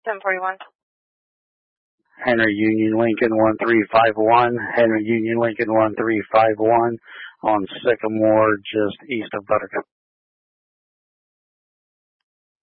1041. Henry Union Lincoln 1351. Henry Union Lincoln 1351 on Sycamore, just east of Buttercup.